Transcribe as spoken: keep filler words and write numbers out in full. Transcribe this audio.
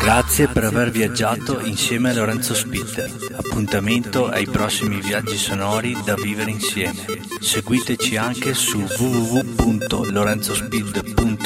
Grazie per aver viaggiato insieme a Lorenzo Speed. Appuntamento ai prossimi viaggi sonori da vivere insieme. Seguiteci anche su w w w punto lorenzospeed punto